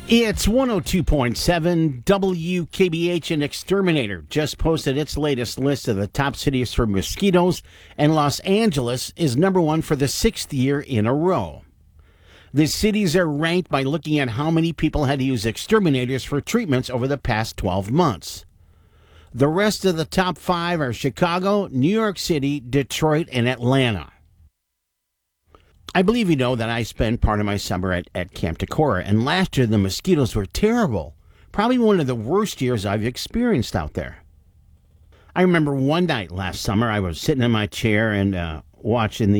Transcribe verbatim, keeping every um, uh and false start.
It's one oh two point seven W K B H. An exterminator just posted its latest list of the top cities for mosquitoes, and Los Angeles is number one for the sixth year in a row. The cities are ranked by looking at how many people had to use exterminators for treatments over the past twelve months. The rest of the top five are Chicago, New York City, Detroit, and Atlanta. I believe you know that I spent part of my summer at, at Camp Decorah, and last year the mosquitoes were terrible. Probably one of the worst years I've experienced out there. I remember one night last summer I was sitting in my chair and uh, watching the